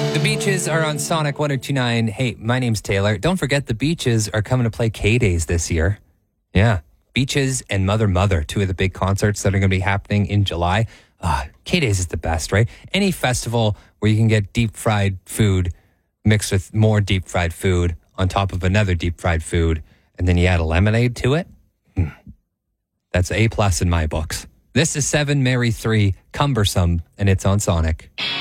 The Beaches are on Sonic 102.9. Hey, my name's Taylor. Don't forget the Beaches are coming to play K-Days this year. Yeah. Beaches and Mother, two of the big concerts that are going to be happening in July. K-Days is the best, right? Any festival where you can get deep fried food mixed with more deep fried food on top of another deep fried food, and then you add a lemonade to it. That's A+ in my books. This is 7 Mary 3, Cumbersome, and it's on Sonic.